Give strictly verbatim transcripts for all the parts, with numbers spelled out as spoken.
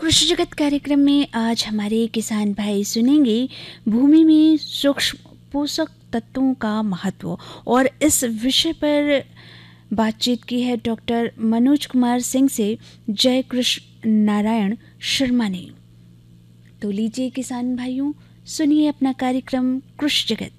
कृषि जगत कार्यक्रम में आज हमारे किसान भाई सुनेंगे भूमि में सूक्ष्म पोषक तत्वों का महत्व, और इस विषय पर बातचीत की है डॉक्टर मनोज कुमार सिंह से जय कृष्ण नारायण शर्मा ने। तो लीजिए किसान भाइयों, सुनिए अपना कार्यक्रम कृषि जगत।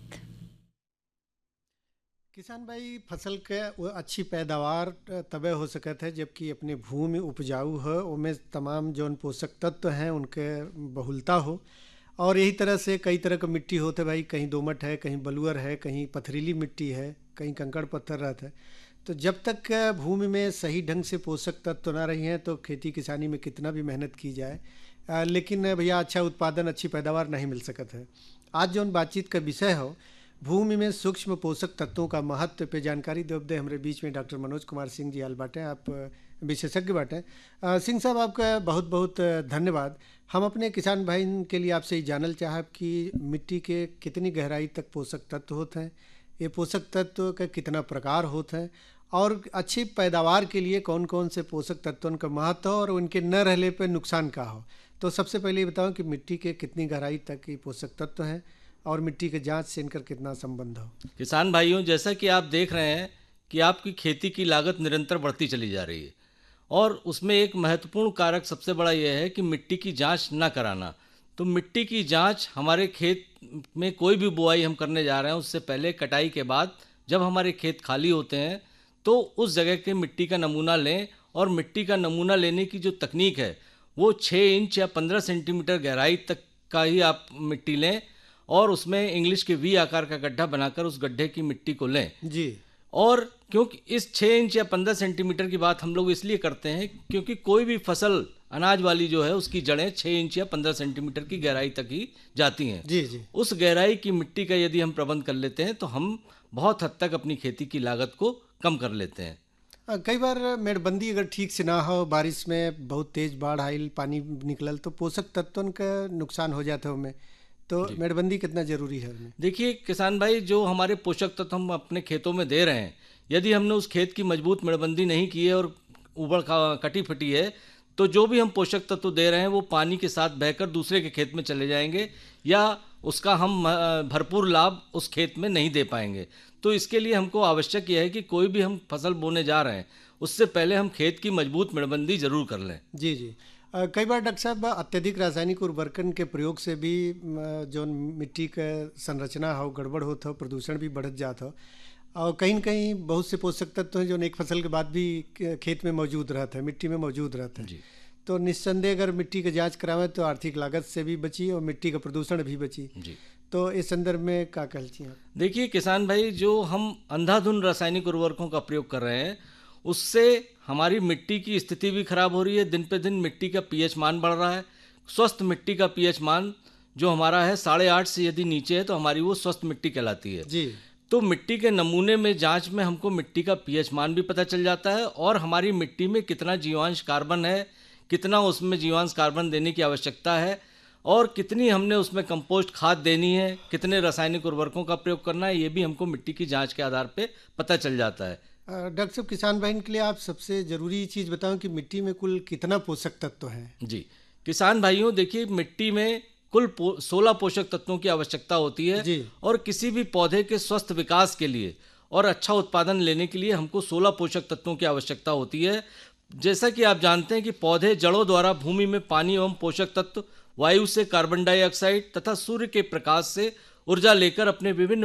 किसान भाई, फसल के वो अच्छी पैदावार तबे हो सकत है जबकि अपने भूमि उपजाऊ हो, उनमें तमाम जौन पोषक तत्व हैं उनके बहुलता हो। और यही तरह से कई तरह का मिट्टी होते भाई, कहीं दोमट है, कहीं बलुअर है, कहीं पथरीली मिट्टी है, कहीं कंकड़ पत्थर रहता है। तो जब तक भूमि में सही ढंग से पोषक तत्व ना रही हैं तो खेती किसानी में कितना भी मेहनत की जाए, आ, लेकिन भैया अच्छा उत्पादन, अच्छी पैदावार नहीं मिल सकत है। आज जौन बातचीत का विषय हो भूमि में सूक्ष्म पोषक तत्वों का महत्व पे जानकारी देव दे हमारे बीच में डॉक्टर मनोज कुमार सिंह जी आल बाटे, आप विशेषज्ञ बाटे। सिंह साहब, आपका बहुत बहुत धन्यवाद। हम अपने किसान भाई के लिए आपसे ये जानल चाहब कि मिट्टी के कितनी गहराई तक पोषक तत्व होते हैं, ये पोषक तत्व का कितना प्रकार होते हैं, और अच्छी पैदावार के लिए कौन कौन से पोषक तत्वों का महत्व हो और उनके न रहने पर नुकसान का हो। तो सबसे पहले ये बताओ कि मिट्टी के कितनी गहराई तक ये पोषक तत्व हैं और मिट्टी के जांच से इनका कितना संबंध हो। किसान भाइयों, जैसा कि आप देख रहे हैं कि आपकी खेती की लागत निरंतर बढ़ती चली जा रही है, और उसमें एक महत्वपूर्ण कारक सबसे बड़ा यह है कि मिट्टी की जांच ना कराना। तो मिट्टी की जांच, हमारे खेत में कोई भी बुआई हम करने जा रहे हैं उससे पहले, कटाई के बाद जब हमारे खेत खाली होते हैं तो उस जगह के मिट्टी का नमूना लें। और मिट्टी का नमूना लेने की जो तकनीक है वो छः इंच या पंद्रह सेंटीमीटर गहराई तक का ही आप मिट्टी लें, और उसमें इंग्लिश के वी आकार का गड्ढा बनाकर उस गड्ढे की मिट्टी को लें जी। और क्योंकि इस छः इंच या पंद्रह सेंटीमीटर की बात हम लोग इसलिए करते हैं क्योंकि कोई भी फसल अनाज वाली जो है उसकी जड़ें छः इंच या पंद्रह सेंटीमीटर की गहराई तक ही जाती हैं। जी जी। उस गहराई की मिट्टी का यदि हम प्रबंध कर लेते हैं तो हम बहुत हद तक अपनी खेती की लागत को कम कर लेते हैं। आ, कई बार मेड़बंदी अगर ठीक से ना हो, बारिश में बहुत तेज बाढ़ आयल, पानी निकलल तो पोषक तत्वों का नुकसान हो जाता है उनमें, तो मेड़बंदी कितना जरूरी है उनमें? देखिए किसान भाई, जो हमारे पोषक तत्व हम अपने खेतों में दे रहे हैं, यदि हमने उस खेत की मजबूत मेड़बंदी नहीं की है और ऊबड़ कटी फटी है, तो जो भी हम पोषक तत्व दे रहे हैं वो पानी के साथ बहकर दूसरे के खेत में चले जाएंगे या उसका हम भरपूर लाभ उस खेत में नहीं दे पाएंगे। तो इसके लिए हमको आवश्यक यह है कि कोई भी हम फसल बोने जा रहे हैं उससे पहले हम खेत की मजबूत मेड़बंदी जरूर कर लें। जी जी। आ, कई बार डॉक्टर साहब अत्यधिक रासायनिक उर्वरकन के प्रयोग से भी जो मिट्टी का संरचना हो गड़बड़ होता हो, प्रदूषण भी बढ़त जाता हो, और कहीं न कहीं बहुत से पोषक तत्व हैं जो एक फसल के बाद भी खेत में मौजूद रहता है, मिट्टी में मौजूद रहता है। तो निस्संदेह अगर मिट्टी की जांच करावें तो आर्थिक लागत से भी बची और मिट्टी का प्रदूषण भी बची। जी। तो इस संदर्भ में क्या कहना चाहिए? देखिए किसान भाई, जो हम अंधाधुंध रासायनिक उर्वरकों का प्रयोग कर रहे हैं उससे हमारी मिट्टी की स्थिति भी खराब हो रही है। दिन पे दिन मिट्टी का पीएच मान बढ़ रहा है। स्वस्थ मिट्टी का पीएच मान जो हमारा है साढ़े आठ से यदि नीचे है तो हमारी वो स्वस्थ मिट्टी कहलाती है। जी। तो मिट्टी के नमूने में जांच में हमको मिट्टी का पीएच मान भी पता चल जाता है, और हमारी मिट्टी में कितना जीवांश कार्बन है, कितना उसमें जीवांश कार्बन देने की आवश्यकता है, और कितनी हमने उसमें कंपोस्ट खाद देनी है, कितने रासायनिक उर्वरकों का प्रयोग करना है, ये भी हमको मिट्टी की जांच के आधार पे पता चल जाता है। डॉक्टर साहब, किसान भाई के लिए आप सबसे ज़रूरी चीज़ बताओ कि मिट्टी में कुल कितना पोषक तत्व हैं? जी किसान भाइयों, देखिए मिट्टी में कुल पो, सोलह पोषक तत्वों की आवश्यकता होती है जी। और किसी भी पौधे के स्वस्थ विकास के लिए और अच्छा उत्पादन लेने के लिए हमको सोलह पोषक तत्वों की आवश्यकता होती है। जैसा कि आप जानते हैं कि पौधे जड़ों द्वारा भूमि में पानी एवं पोषक तत्व, वायु से कार्बन डाइऑक्साइड तथा सूर्य के प्रकाश से ऊर्जा लेकर अपने विभिन्न